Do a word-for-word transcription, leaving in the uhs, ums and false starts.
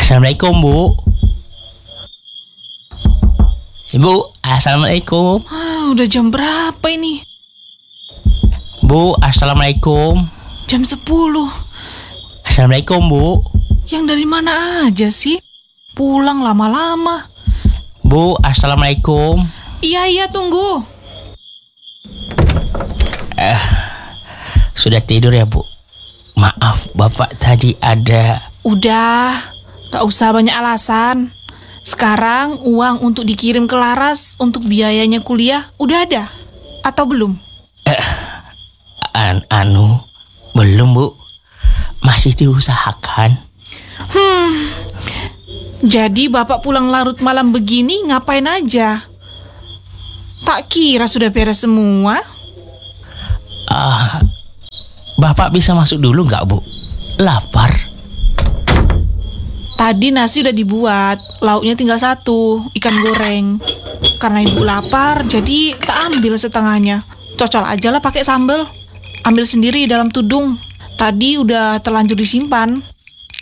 Assalamualaikum, Bu. Ibu, assalamualaikum. Ah, udah jam berapa ini? Bu, assalamualaikum. Jam sepuluh. Assalamualaikum, Bu. Yang dari mana aja sih? Pulang lama-lama. Bu, assalamualaikum. Iya, iya, tunggu. Eh, sudah tidur ya, Bu? Maaf, Bapak tadi ada... Udah, gak usah banyak alasan. Sekarang uang untuk dikirim ke Laras untuk biayanya kuliah udah ada? Atau belum? Eh, an anu, belum, Bu. Masih diusahakan. Hmm, jadi Bapak pulang larut malam begini ngapain aja? Tak kira sudah beres semua. Ah, Bapak bisa masuk dulu nggak, Bu? Lapar. Tadi nasi udah dibuat, lauknya tinggal satu, ikan goreng. Karena ibu lapar, jadi tak ambil setengahnya. Cocol aja lah pakai sambal. Ambil sendiri dalam tudung. Tadi udah terlanjur disimpan.